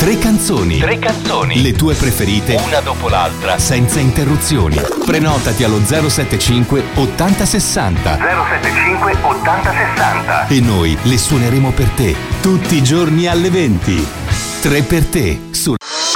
Tre canzoni. Le tue preferite, una dopo l'altra, senza interruzioni. Prenotati allo 075 80 60. 075 80 60. E noi le suoneremo per te tutti i giorni alle 20. Tre per te.